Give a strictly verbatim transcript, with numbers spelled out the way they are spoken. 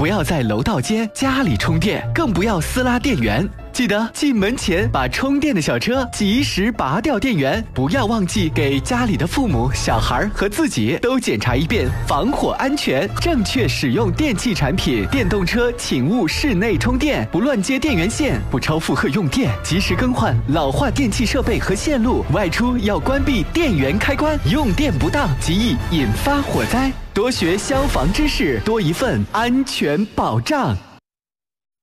不要在楼道间、家里充电，更不要私拉电源。记得进门前把充电的小车及时拔掉电源，不要忘记给家里的父母、小孩和自己都检查一遍防火安全。正确使用电器产品，电动车请勿室内充电，不乱接电源线，不超负荷用电，及时更换老化电器设备和线路。外出要关闭电源开关，用电不当极易引发火灾。多学消防知识，多一份安全保障。